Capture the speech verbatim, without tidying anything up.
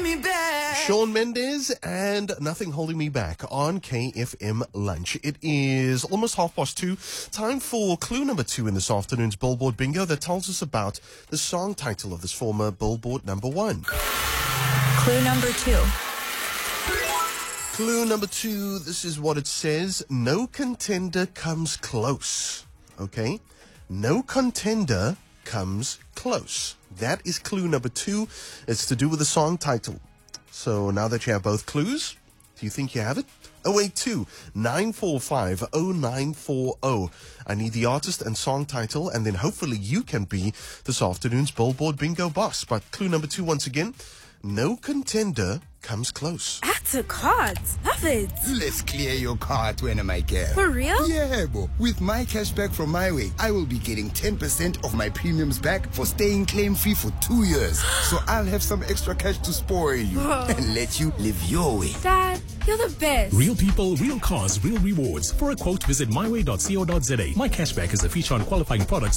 me back. Shawn Mendes and Nothing Holding Me Back on K F M Lunch. It is almost half past two. Time for clue number two in this afternoon's Billboard Bingo that tells us about the song title of this former Billboard number one. Clue number two. Clue number two, this is what it says. No contender comes close. Okay? No contender comes close. That is clue number two. It's to do with the song title. So now that you have both clues, do you think you have it? oh eight two, nine four five, oh nine four oh. I need the artist and song title, and then hopefully you can be this afternoon's Billboard Bingo boss. But clue number two once again, no contender comes close. That's a card. Love it. Let's clear your card when am I get? For real? Yeah, bo. With my cashback from My Way, I will be getting ten percent of my premiums back for staying claim-free for two years. So I'll have some extra cash to spoil you and let you live your way. Dad, you're the best. Real people, real cars, real rewards. For a quote, visit my way dot co dot za. My Cashback is a feature on qualifying products